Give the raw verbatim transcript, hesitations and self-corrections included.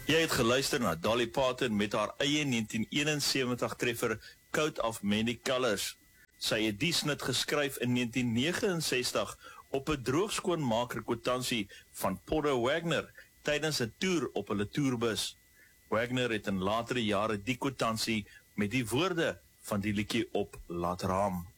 Jy het geluister na Dolly Parton met haar eie negentien eenensewentig treffer Coat of Many Colors. Sy het die snit geskryf in negentien negenensestig op 'n droogskoonmaker kwitansie van Porter Wagoner tydens 'n toer op hulle toerbus. Wagoner het in latere jare die kwitansie met die woorde van die liedjie op laat raam.